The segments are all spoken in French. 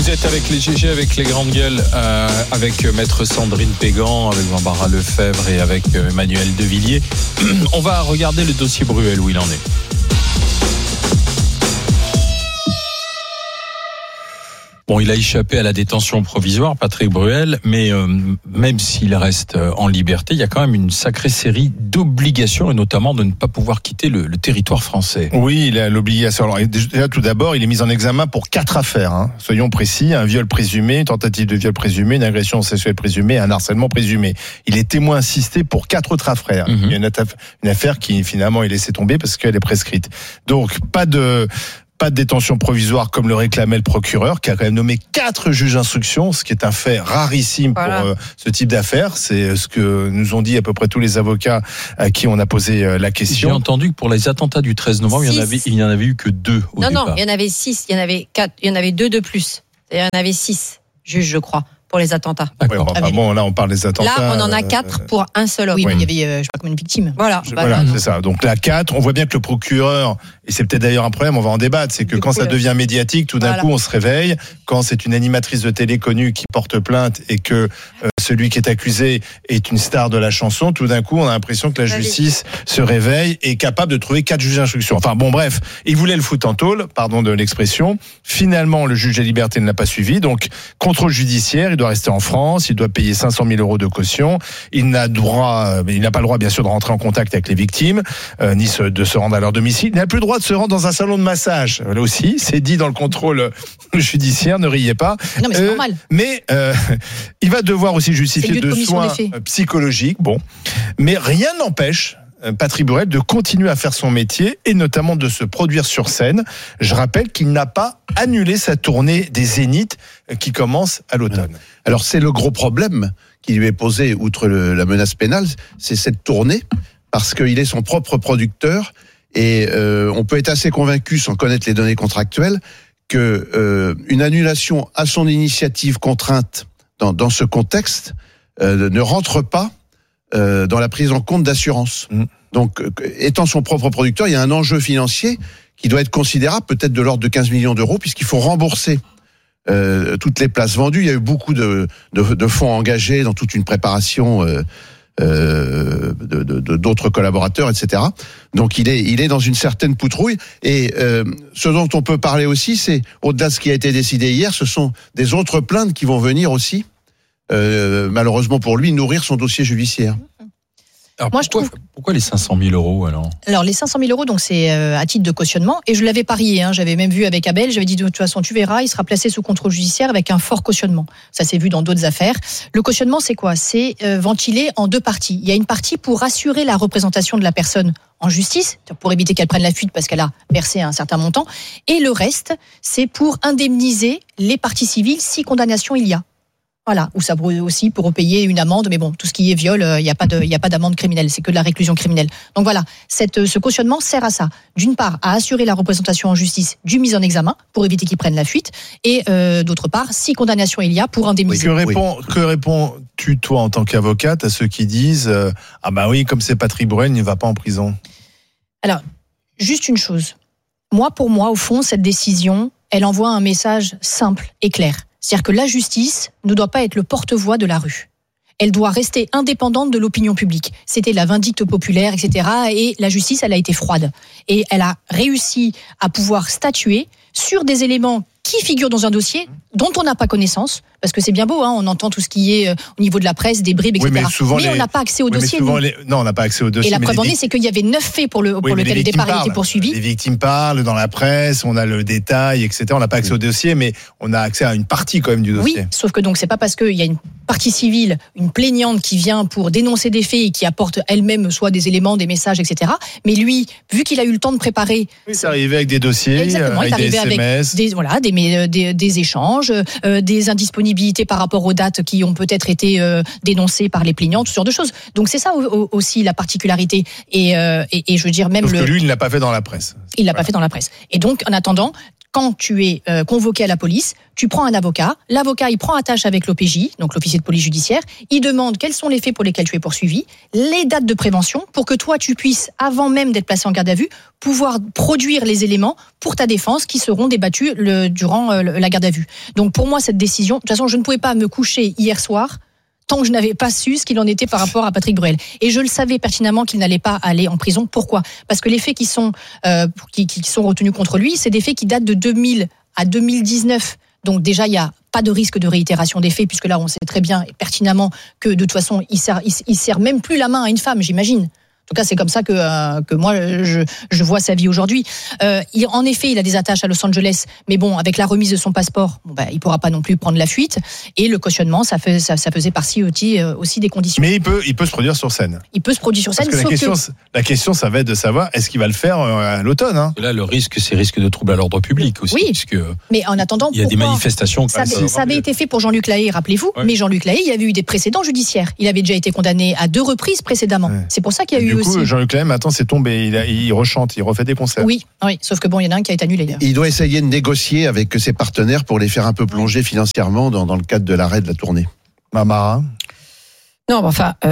Vous êtes avec les GG, avec les grandes gueules, avec maître Sandrine Pégan, avec Barbara Lefebvre et avec Emmanuel Devilliers. On va regarder le dossier Bruel, où il en est. Bon, il a échappé à la détention provisoire, Patrick Bruel, mais même s'il reste en liberté, il y a quand même une sacrée série d'obligations, et notamment de ne pas pouvoir quitter le territoire français. Oui, il a l'obligation. Alors, déjà, tout d'abord, il est mis en examen pour 4 affaires. Soyons précis, un viol présumé, une tentative de viol présumé, une agression sexuelle présumée, un harcèlement présumé. Il est témoin assisté pour 4 autres affaires. Il y a une affaire qui, finalement, est laissée tomber parce qu'elle est prescrite. Donc, pas de détention provisoire comme le réclamait le procureur, qui a quand même nommé 4 juges d'instruction, ce qui est un fait rarissime pour ce type d'affaires. C'est ce que nous ont dit à peu près tous les avocats à qui on a posé la question. J'ai entendu que pour les attentats du 13 novembre, il n'y en avait eu que 2 au départ. Non, il y en avait 6, il y en avait 4, il y en avait 2 de plus. Il y en avait 6 juges, je crois, pour les attentats. D'accord. Bon, là, on parle des attentats. Là, on en a 4 pour un seul homme. Oui, mais il y avait, je sais pas combien de victimes. Voilà, c'est ça. Donc là, 4. On voit bien que le procureur, et c'est peut-être d'ailleurs un problème, on va en débattre, c'est que quand ça devient médiatique, tout d'un coup, on se réveille. Quand c'est une animatrice de télé connue qui porte plainte et que celui qui est accusé est une star de la chanson, tout d'un coup, on a l'impression que la justice se réveille et est capable de trouver 4 juges d'instruction. Enfin bon, bref, il voulait le foutre en tôle, pardon de l'expression. Finalement, le juge des libertés ne l'a pas suivi. Donc, contrôle judiciaire, il doit rester en France, il doit payer 500 000 € de caution. Il n'a pas le droit, bien sûr, de rentrer en contact avec les victimes, ni de se rendre à leur domicile. Il n'a plus le droit de se rendre dans un salon de massage. Là aussi, c'est dit dans le contrôle judiciaire, ne riez pas. Non, mais c'est normal. Mais il va devoir aussi justifier de soins psychologiques. Bon, mais rien n'empêche Patrick Bruel de continuer à faire son métier et notamment de se produire sur scène. Je rappelle qu'il n'a pas annulé sa tournée des Zéniths qui commence à l'automne. Alors c'est le gros problème qui lui est posé, outre la menace pénale, c'est cette tournée, parce qu'il est son propre producteur et on peut être assez convaincu, sans connaître les données contractuelles, que une annulation à son initiative contrainte dans ce contexte ne rentre pas dans la prise en compte d'assurance. Donc, étant son propre producteur, il y a un enjeu financier qui doit être considérable, peut-être de l'ordre de 15 millions d'euros, puisqu'il faut rembourser toutes les places vendues. Il y a eu beaucoup de fonds engagés dans toute une préparation d'autres collaborateurs, etc. Donc, il est dans une certaine poutrouille. Et ce dont on peut parler aussi, c'est, au-delà de ce qui a été décidé hier, ce sont des autres plaintes qui vont venir aussi, malheureusement pour lui, nourrir son dossier judiciaire. Alors pourquoi les 500 000 €, Alors les 500 000 €, donc c'est à titre de cautionnement, et je l'avais parié, j'avais même vu avec Abel, j'avais dit de toute façon tu verras, il sera placé sous contrôle judiciaire avec un fort cautionnement. Ça s'est vu dans d'autres affaires. Le cautionnement, c'est quoi ? C'est ventilé en 2 parties. Il y a une partie pour assurer la représentation de la personne en justice, pour éviter qu'elle prenne la fuite parce qu'elle a versé un certain montant, et le reste, c'est pour indemniser les parties civiles si condamnation il y a. Voilà, ou ça aussi pour payer une amende, mais bon, tout ce qui est viol, il y a pas d'amende criminelle, c'est que de la réclusion criminelle. Donc voilà, ce cautionnement sert à ça. D'une part, à assurer la représentation en justice du mis en examen pour éviter qu'il prenne la fuite, et d'autre part, si condamnation il y a, pour indemniser. Que réponds-tu toi en tant qu'avocate à ceux qui disent ah bah oui, comme c'est Patrick Bruel, il ne va pas en prison? Alors, juste une chose. Pour moi, au fond, cette décision, elle envoie un message simple et clair. C'est-à-dire que la justice ne doit pas être le porte-voix de la rue. Elle doit rester indépendante de l'opinion publique. C'était la vindicte populaire, etc. Et la justice, elle a été froide. Et elle a réussi à pouvoir statuer sur des éléments qui figurent dans un dossier dont on n'a pas connaissance, parce que c'est bien beau, on entend tout ce qui est au niveau de la presse, des bribes, etc. Mais on n'a pas accès au dossier. Non, on n'a pas accès au dossier. Et la preuve en est, c'est qu'il y avait 9 faits pour lequel le départ a été poursuivi. Les victimes parlent dans la presse, on a le détail, etc. On n'a pas accès au dossier, mais on a accès à une partie quand même du dossier. Oui, sauf que donc c'est pas parce qu'il y a une partie civile, une plaignante qui vient pour dénoncer des faits et qui apporte elle-même soit des éléments, des messages, etc. Mais lui, vu qu'il a eu le temps de préparer, c'est arrivé avec des dossiers, avec des SMS, des échanges, des indisponibilités par rapport aux dates qui ont peut-être été dénoncées par les plaignants, toutes sortes de choses. Donc c'est ça aussi la particularité. Et je veux dire même que lui, il ne l'a pas fait dans la presse. Il l'a pas fait dans la presse. Et donc en attendant, quand tu es convoqué à la police, tu prends un avocat. L'avocat, il prend attache avec l'OPJ, donc l'officier de police judiciaire. Il demande quels sont les faits pour lesquels tu es poursuivi, les dates de prévention, pour que toi, tu puisses, avant même d'être placé en garde à vue, pouvoir produire les éléments pour ta défense qui seront débattus durant la garde à vue. Donc pour moi, cette décision, de toute façon, je ne pouvais pas me coucher hier soir tant que je n'avais pas su ce qu'il en était par rapport à Patrick Bruel. Et je le savais pertinemment qu'il n'allait pas aller en prison. Pourquoi ? Parce que les faits qui sont retenus contre lui, c'est des faits qui datent de 2000 à 2019. Donc déjà, il n'y a pas de risque de réitération des faits, puisque là, on sait très bien et pertinemment que de toute façon, il serre même plus la main à une femme, j'imagine. En tout cas, c'est comme ça que moi, je vois sa vie aujourd'hui. En effet, il a des attaches à Los Angeles, mais bon, avec la remise de son passeport, il pourra pas non plus prendre la fuite. Et le cautionnement, ça faisait partie aussi des conditions. Mais il peut se produire sur scène. Il peut se produire sur scène. Parce que la question, ça va être de savoir, est-ce qu'il va le faire à l'automne, hein ? Là, le risque, c'est risque de trouble à l'ordre public aussi. Oui, puisque mais en attendant, il y a des manifestations. Ça avait été fait pour Jean-Luc Lahaye, rappelez-vous. Ouais. Mais Jean-Luc Lahaye, il avait eu des précédents judiciaires. Il avait déjà été condamné à 2 reprises précédemment. Ouais. C'est pour ça qu'il y a eu aussi. Jean-Luc Lahaye, maintenant, c'est tombé. Il rechante, il refait des concerts. Oui. Sauf que il y en a un qui a été annulé. Il doit essayer de négocier avec ses partenaires pour les faire un peu plonger financièrement dans le cadre de l'arrêt de la tournée. Mamara. Non,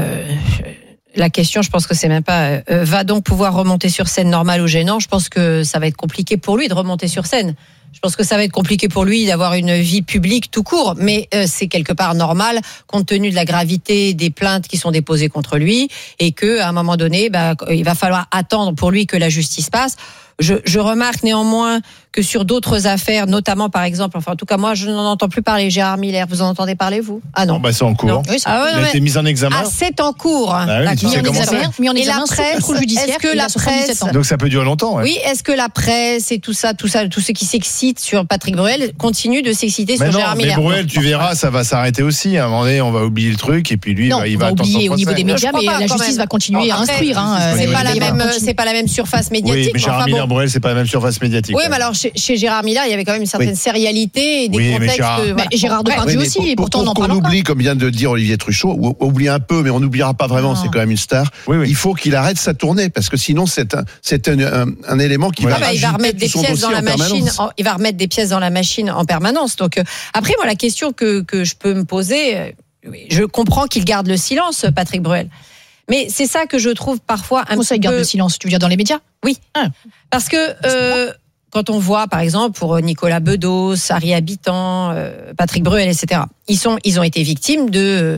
la question, je pense que c'est même pas va donc pouvoir remonter sur scène normal ou gênant. Je pense que ça va être compliqué pour lui de remonter sur scène. Je pense que ça va être compliqué pour lui d'avoir une vie publique tout court, mais c'est quelque part normal compte tenu de la gravité des plaintes qui sont déposées contre lui et que à un moment donné, il va falloir attendre pour lui que la justice passe. Je remarque néanmoins que sur d'autres affaires, notamment par exemple, en tout cas moi je n'en entends plus parler. Gérard Miller, vous en entendez parler vous ? Ah non. C'est en cours. Oui, il a été mis en examen. Ah, c'est en cours. Mis en examen sous contrôle judiciaire. Est-ce que la presse, donc ça peut durer longtemps. Ouais. Oui, est-ce que la presse et tout ça, tous ceux qui s'excitent sur Patrick Bruel continuent de s'exciter sur Gérard Miller ? Mais Bruel, tu verras, ça va s'arrêter aussi. À un moment donné, on va oublier le truc et puis lui, il va attendre oublier au niveau des médias, mais la justice va continuer à instruire. C'est pas la même surface médiatique. Oui, mais Gérard Miller, Bruel, c'est pas la même surface médiatique. Oui, mais alors chez Gérard Miller, il y avait quand même une certaine sérialité et des contextes. Gérard Depardieu aussi, et pourtant on en parle. On oublie, comme vient de dire Olivier Truchot, on oublie un peu, mais on n'oubliera pas vraiment. C'est quand même une star. Il faut qu'il arrête sa tournée parce que sinon c'est un élément qui va. Il va remettre des pièces dans la machine. Il va remettre des pièces dans la machine en permanence. Donc après, moi, la question que je peux me poser, je comprends qu'il garde le silence, Patrick Bruel. Mais c'est ça que je trouve parfois un peu... ça, il garde le silence, tu veux dire dans les médias ? Oui. Parce que quand on voit, par exemple, pour Nicolas Bedos, Harry Habitant, Patrick Bruel, etc., ils ont été victimes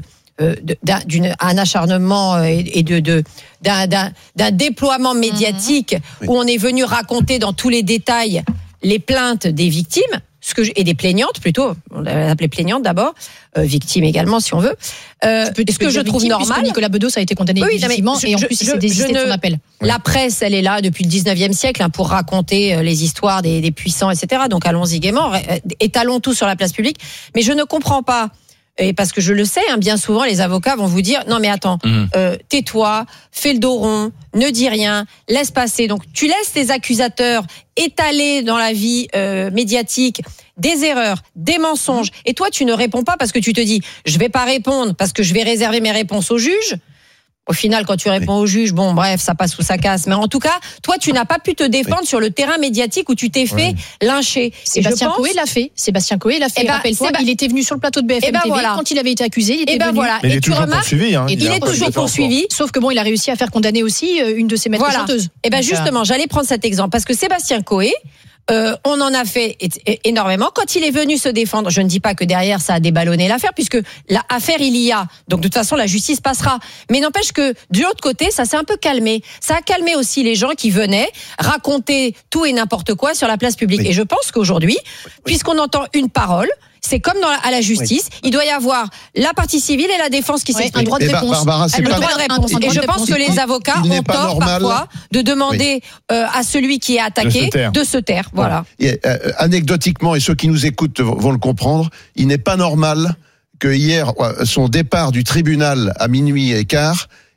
d'un acharnement et d'un déploiement médiatique où on est venu raconter dans tous les détails les plaintes des victimes. Et des plaignantes plutôt, on va l'appeler plaignante d'abord, victime également si on veut. Ce que je trouve normal. Nicolas Bedos a été condamné effectivement et en plus il s'est désisté de son appel. La presse, elle est là depuis le 19e siècle pour raconter les histoires des puissants, etc. Donc allons-y gaiement, étalons tout sur la place publique. Mais je ne comprends pas. Et parce que je le sais, bien souvent les avocats vont vous dire non mais attends, tais-toi, fais le dos rond, ne dis rien, laisse passer. Donc tu laisses tes accusateurs étaler dans la vie médiatique des erreurs, des mensonges, et toi tu ne réponds pas parce que tu te dis je vais pas répondre parce que je vais réserver mes réponses au juge. Au final, quand tu réponds au juge, ça passe ou ça casse. Mais en tout cas, toi, tu n'as pas pu te défendre sur le terrain médiatique où tu t'es fait lyncher. Sébastien Coé l'a fait. Rappelle-toi, il était venu sur le plateau de BFM TV quand il avait été accusé. Il était venu. Mais il est toujours poursuivi. Il est toujours poursuivi. Sauf que il a réussi à faire condamner aussi une de ses maîtres chanteuses. Justement, j'allais prendre cet exemple parce que Sébastien Coé, on en a fait énormément. Quand il est venu se défendre, je ne dis pas que derrière ça a déballonné l'affaire, puisque l'affaire il y a. Donc de toute façon la justice passera. Mais n'empêche que de l'autre côté, ça s'est un peu calmé. Ça a calmé aussi les gens qui venaient raconter tout et n'importe quoi sur la place publique. Et je pense qu'aujourd'hui, puisqu'on entend une parole, c'est comme à la justice, il doit y avoir la partie civile et la défense qui s'exprime. Un droit de réponse. Barbara, le droit de réponse. Et je pense que les avocats ont tort parfois de demander à celui qui est attaqué de se taire. Voilà. Et, anecdotiquement, et ceux qui nous écoutent vont le comprendre, il n'est pas normal que hier, son départ du tribunal à 00h15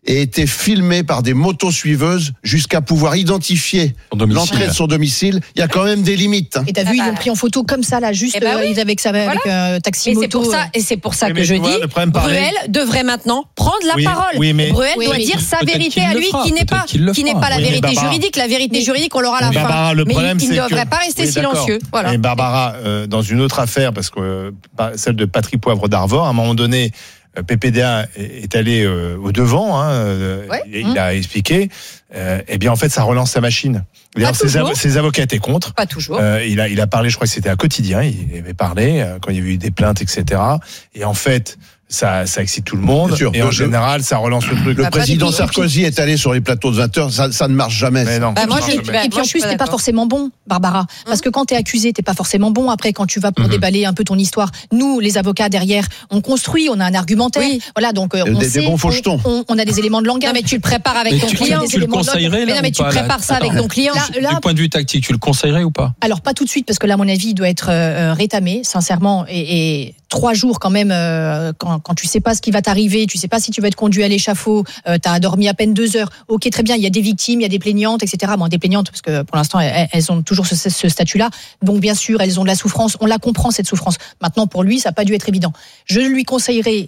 et était filmé par des motosuiveuses jusqu'à pouvoir identifier l'entrée de son domicile. Il y a quand même des limites. Et t'as vu, ils l'ont pris en photo comme ça, là, juste oui. avec taxi moto. Et c'est pour ça que je dis, Bruel devrait maintenant prendre la parole. Bruel doit dire sa vérité à lui, qui n'est pas la vérité juridique. La vérité juridique, on l'aura à la fin. Mais il ne devrait pas rester silencieux. Voilà. Et Barbara, dans une autre affaire, parce que celle de Patrick Poivre d'Arvor, à un moment donné, PPDA est allé au devant, il a expliqué. Eh bien, en fait, ça relance la machine. Ses avocats étaient contre. Pas toujours. Il a parlé, je crois que c'était à Quotidien, il avait parlé quand il y avait eu des plaintes, etc. Et en fait, ça excite tout le monde. Et en général, ça relance le truc. Le président Sarkozy est allé sur les plateaux de 20h, ça ne marche jamais. Mais non. Et puis en plus, t'es pas forcément bon, Barbara. Parce que quand t'es accusé, t'es pas forcément bon. Après, quand tu vas pour déballer un peu ton histoire, nous, les avocats derrière, on construit, on a un argumentaire. Oui. Voilà, donc on sait, bons fauchetons. On a des éléments de langage. Non, mais tu le prépares avec ton client. Tu le conseillerais, mais non, mais tu prépares ça avec ton client. Du point de vue tactique, tu le conseillerais ou pas? Alors, pas tout de suite, parce que là, à mon avis, il doit être rétamé, sincèrement, et 3 jours quand même, quand tu sais pas ce qui va t'arriver, tu sais pas si tu vas être conduit à l'échafaud, t'as dormi à peine 2 heures. Ok, très bien, il y a des victimes, il y a des plaignantes, etc. Bon, des plaignantes, parce que pour l'instant, elles ont toujours ce statut-là. Donc, bien sûr, elles ont de la souffrance. On la comprend, cette souffrance. Maintenant, pour lui, ça n'a pas dû être évident. Je lui conseillerais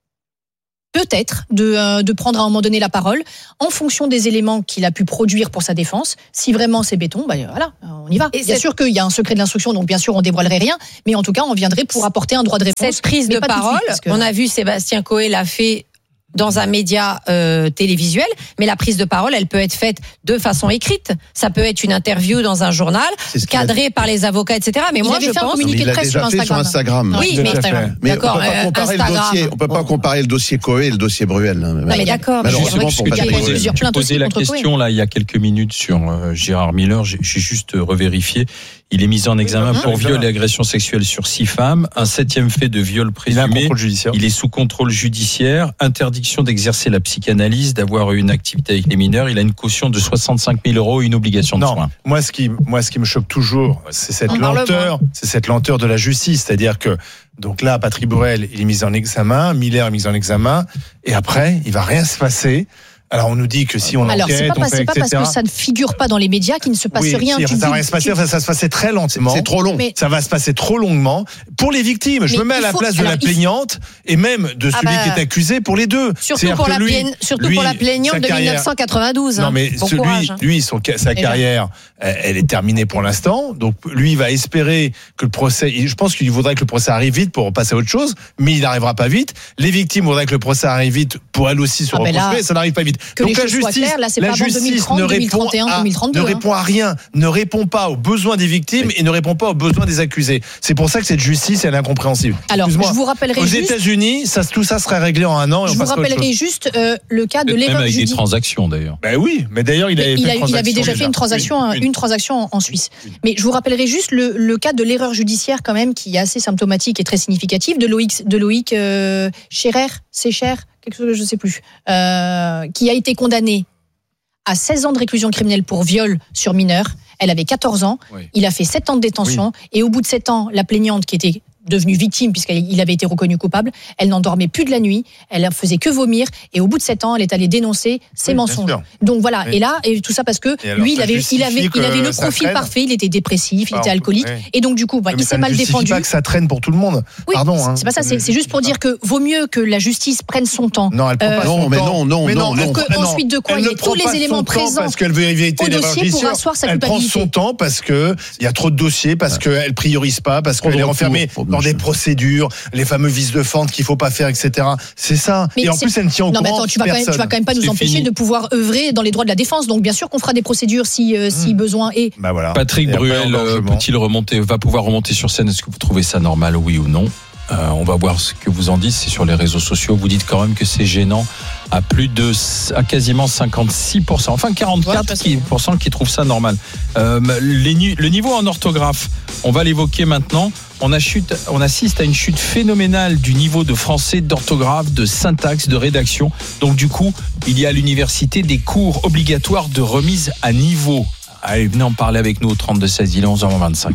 peut-être de prendre à un moment donné la parole en fonction des éléments qu'il a pu produire pour sa défense. Si vraiment c'est béton, voilà, on y va. Et bien sûr qu'il y a un secret de l'instruction, donc bien sûr on dévoilerait rien, mais en tout cas on viendrait pour apporter un droit de réponse. Cette prise de parole, on a vu Sébastien Coé l'a fait dans un média télévisuel, mais la prise de parole, elle peut être faite de façon écrite. Ça peut être une interview dans un journal, cadrée par les avocats, etc. Mais moi, je pense... communiqué de presse sur Instagram. Oui, mais d'accord. On peut pas comparer le dossier Coé et le dossier Bruel. Non, mais d'accord. Malheureusement, pour j'ai posé la question là il y a quelques minutes sur Gérard Miller. J'ai juste revérifié. Il est mis en examen pour viol et agression sexuelle sur 6 femmes. Un 7e fait de viol présumé. Il est sous contrôle judiciaire. Interdiction d'exercer la psychanalyse, d'avoir une activité avec les mineurs. Il a une caution de 65 000 €, une obligation de soins. Moi, ce qui me choque toujours, c'est cette lenteur de la justice. C'est-à-dire que, donc là, Patrick Bruel, il est mis en examen, Miller est mis en examen, et après, il va rien se passer. Alors on nous dit que si on enquête, c'est pas parce que ça ne figure pas dans les médias qu'il ne se passe rien. Ça va se passer, ça se passer très lentement. C'est trop long. Ça va se passer trop longuement pour les victimes. Je me mets à la place de la plaignante et même de celui qui est accusé pour les deux. Surtout pour la plaignante de 1992. Non mais sa carrière, elle est terminée pour l'instant. Donc lui, il va espérer que le procès. Je pense qu'il voudrait que le procès arrive vite pour passer à autre chose, mais il n'arrivera pas vite. Les victimes voudraient que le procès arrive vite pour elles aussi se reconstruire. Ça n'arrive pas vite. Donc la justice ne répond à rien, ne répond pas aux besoins des victimes et ne répond pas aux besoins des accusés. C'est pour ça que cette justice, elle est incompréhensible. Alors, je vous rappellerai aux États-Unis, tout ça serait réglé en 1 an. Je vous rappellerai juste le cas de l'erreur avec judiciaire. des transactions d'ailleurs. Ben oui, mais d'ailleurs il avait déjà fait une transaction en Suisse. Mais je vous rappellerai juste le cas de l'erreur judiciaire quand même qui est assez symptomatique et très significatif de Loïc Scherer, quelque chose, je ne sais plus, qui a été condamnée à 16 ans de réclusion criminelle pour viol sur mineur. Elle avait 14 ans. Oui. Il a fait 7 ans de détention. Oui. Et au bout de 7 ans, la plaignante qui était devenue victime puisqu'il avait été reconnu coupable, elle n'en dormait plus de la nuit, elle faisait que vomir et au bout de 7 ans, elle est allée dénoncer ses mensonges. Donc voilà, et là, et tout ça parce que lui, il avait le profil parfait, il était dépressif, il était alcoolique et donc du coup, il s'est mal défendu. Pas que ça traîne pour tout le monde. Oui, pardon. C'est pas ça, c'est juste pour dire que vaut mieux que la justice prenne son temps. Non, elle prend pas son temps. Non. Ensuite de quoi, il y a tous les éléments présents parce qu'elle veut éviter les dossier pour asseoir sa culpabilité. Elle prend son temps parce que il y a trop de dossiers, parce qu'elle priorise pas, parce qu'elle est enfermée dans des procédures, les fameux vices de fente qu'il faut pas faire, etc. C'est ça. Et en plus, elle ne tient au courant. Non, mais attends, tu vas quand même pas nous empêcher de pouvoir œuvrer dans les droits de la défense. Donc, bien sûr qu'on fera des procédures si besoin est. Bah voilà. Patrick Bruel va pouvoir remonter sur scène. Est-ce que vous trouvez ça normal, oui ou non? On va voir ce que vous en dites. C'est sur les réseaux sociaux. Vous dites quand même que c'est gênant à quasiment 56%. Enfin, 44% qui trouvent ça normal. Le niveau en orthographe, on va l'évoquer maintenant. On assiste à une chute phénoménale du niveau de français, d'orthographe, de syntaxe, de rédaction. Donc du coup, il y a à l'université des cours obligatoires de remise à niveau. Allez, venez en parler avec nous au 32-16, il est 11h25.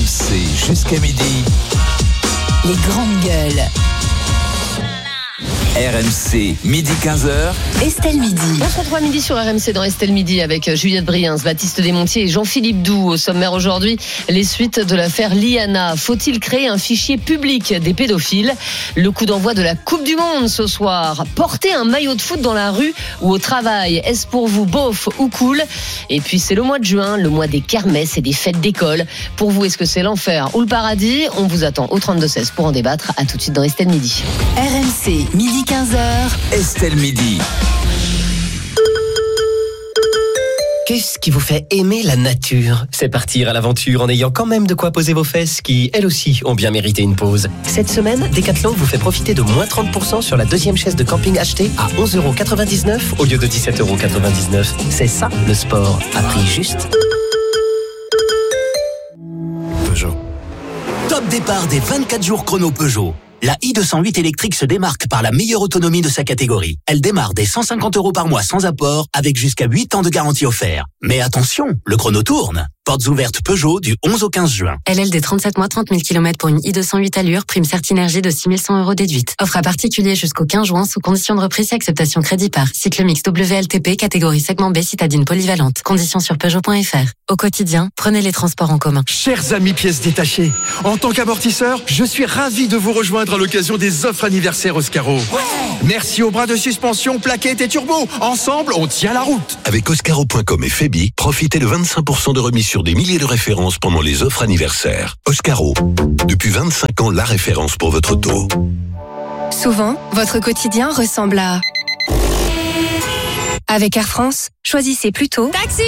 RMC jusqu'à midi. Les grandes gueules. RMC, midi 15h. Estelle Midi. On se retrouve à midi sur RMC dans Estelle Midi avec Juliette Briens, Baptiste Desmontiers et Jean-Philippe Doux. Au sommaire aujourd'hui, les suites de l'affaire Liana. Faut-il créer un fichier public des pédophiles? Le coup d'envoi de la Coupe du Monde ce soir. Porter un maillot de foot dans la rue ou au travail, est-ce pour vous bof ou cool? Et puis c'est le mois de juin, le mois des kermesses et des fêtes d'école. Pour vous, est-ce que c'est l'enfer ou le paradis? On vous attend au 32-16 pour en débattre. À tout de suite dans Estelle Midi. RMC, midi 15h. Estelle Midi. Qu'est-ce qui vous fait aimer la nature? C'est partir à l'aventure en ayant quand même de quoi poser vos fesses qui, elles aussi, ont bien mérité une pause. Cette semaine, Decathlon vous fait profiter de moins 30% sur la deuxième chaise de camping achetée à 11,99€ au lieu de 17,99€. C'est ça, le sport, à prix juste. Peugeot. Top départ des 24 jours chrono Peugeot. La i208 électrique se démarque par la meilleure autonomie de sa catégorie. Elle démarre dès 150€ par mois sans apport, avec jusqu'à 8 ans de garantie offert. Mais attention, le chrono tourne. Portes ouvertes Peugeot du 11 au 15 juin. LLD 37 mois, 30 000 km pour une i208 allure, prime Certinergie de 6 100€ déduite. Offre à particulier jusqu'au 15 juin sous condition de reprise et acceptation crédit par. Cycle mix WLTP, catégorie segment B, citadine polyvalente. Conditions sur Peugeot.fr. Au quotidien, prenez les transports en commun. Chers amis pièces détachées, en tant qu'amortisseur, je suis ravi de vous rejoindre à l'occasion des offres anniversaires Oscaro. Ouais. Merci aux bras de suspension, plaquettes et turbo. Ensemble, on tient la route. Avec Oscaro.com et Febi, profitez de 25% de remise sur des milliers de références pendant les offres anniversaires. Oscaro, depuis 25 ans, la référence pour votre auto. Souvent, votre quotidien ressemble à... Avec Air France, choisissez plutôt... Taxi!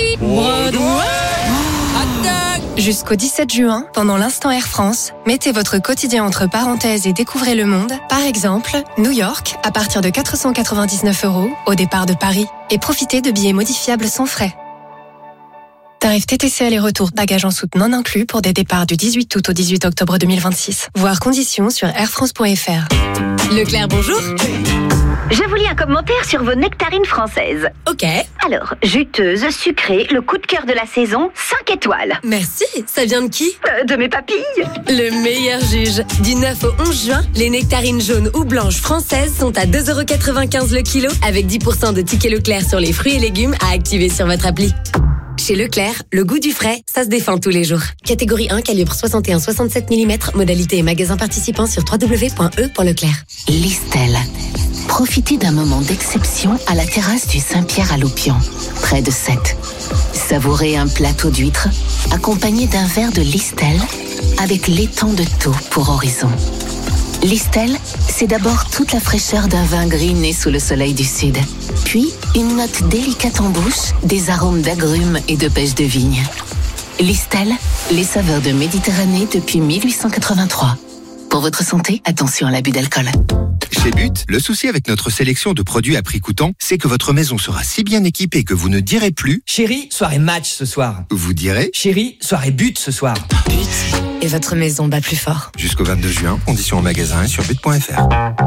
Jusqu'au 17 juin, pendant l'instant Air France, mettez votre quotidien entre parenthèses et découvrez le monde. Par exemple, New York, à partir de 499€ au départ de Paris. Et profitez de billets modifiables sans frais. Tarif TTC aller-retour, bagages en soute non inclus pour des départs du 18 août au 18 octobre 2026. Voir conditions sur airfrance.fr. Leclerc, bonjour. Je vous lis un commentaire sur vos nectarines françaises. Ok. Alors, juteuse, sucrée, le coup de cœur de la saison, 5 étoiles. Merci, ça vient de qui? De mes papilles. Le meilleur juge. Du 9 au 11 juin, les nectarines jaunes ou blanches françaises sont à 2,95€ le kilo, avec 10% de tickets Leclerc sur les fruits et légumes à activer sur votre appli. Chez Leclerc, le goût du frais, ça se défend tous les jours. Catégorie 1, calibre 61-67 mm, modalité et magasin participant sur www.e.leclerc. Listel. Profitez d'un moment d'exception à la terrasse du Saint-Pierre à Loupian, près de Sète. Savourez un plateau d'huîtres accompagné d'un verre de Listel avec l'étang de Thau pour horizon. Listel, c'est d'abord toute la fraîcheur d'un vin gris né sous le soleil du sud. Puis, une note délicate en bouche, des arômes d'agrumes et de pêche de vigne. Listel, les saveurs de Méditerranée depuis 1883. Pour votre santé, attention à l'abus d'alcool. Chez But, le souci avec notre sélection de produits à prix coûtant, c'est que votre maison sera si bien équipée que vous ne direz plus « Chérie, soirée match ce soir ». Vous direz « Chérie, soirée but ce soir ». But. Et votre maison bat plus fort. Jusqu'au 22 juin, conditions au magasin et sur but.fr.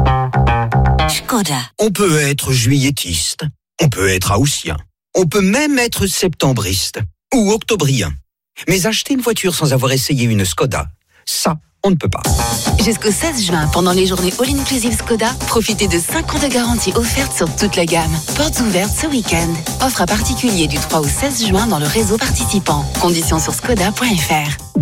Škoda. On peut être juillettiste, on peut être haussien, on peut même être septembriste ou octobrien. Mais acheter une voiture sans avoir essayé une Škoda, ça, on ne peut pas. Jusqu'au 16 juin, pendant les journées All Inclusive Škoda, profitez de 5 ans de garantie offerte sur toute la gamme. Portes ouvertes ce week-end. Offre à particulier du 3 au 16 juin dans le réseau participant. Conditions sur Škoda.fr.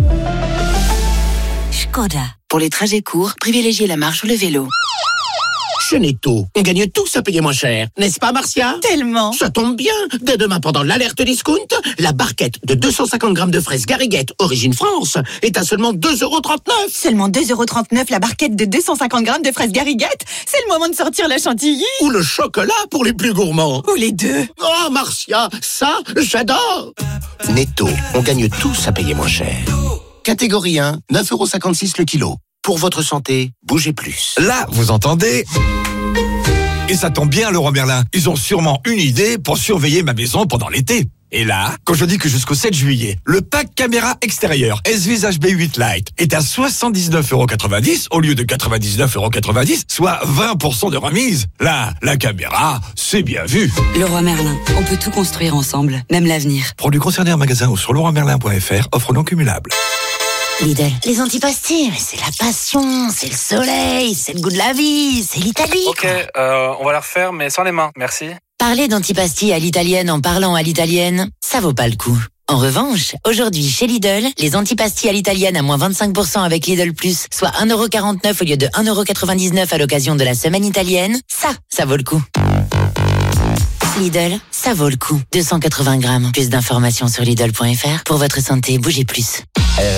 Škoda. Pour les trajets courts, privilégiez la marche ou le vélo. Chez Netto, on gagne tous à payer moins cher. N'est-ce pas, Marcia? Tellement. Ça tombe bien. Dès demain, pendant l'alerte discount, la barquette de 250 grammes de fraises Gariguette, origine France, est à seulement 2,39€. Seulement 2,39€ la barquette de 250 grammes de fraises Gariguette? C'est le moment de sortir la chantilly. Ou le chocolat pour les plus gourmands. Ou les deux. Oh, Marcia, ça, j'adore. Netto, on gagne tous à payer moins cher. Catégorie 1, 9,56€ le kilo. Pour votre santé, bougez plus. Là, vous entendez? Et ça tombe bien, Leroy Merlin. Ils ont sûrement une idée pour surveiller ma maison pendant l'été. Et là, quand je dis que jusqu'au 7 juillet, le pack caméra extérieure S-Visage B8 Lite est à 79,90€ au lieu de 99,90€, soit 20% de remise. Là, la caméra, c'est bien vu. Leroy Merlin, on peut tout construire ensemble, même l'avenir. Produits concernés en magasin ou sur leroymerlin.fr, offre non cumulable. Lidl, les antipastilles, c'est la passion, c'est le soleil, c'est le goût de la vie, c'est l'Italie. Ok, on va la refaire, mais sans les mains, merci. Parler d'antipastilles à l'italienne en parlant à l'italienne, ça vaut pas le coup. En revanche, aujourd'hui chez Lidl, les antipastilles à l'italienne à moins 25% avec Lidl Plus, soit 1,49€ au lieu de 1,99€ à l'occasion de la semaine italienne, ça vaut le coup. Lidl, ça vaut le coup. 280 grammes. Plus d'informations sur Lidl.fr. Pour votre santé, bougez plus.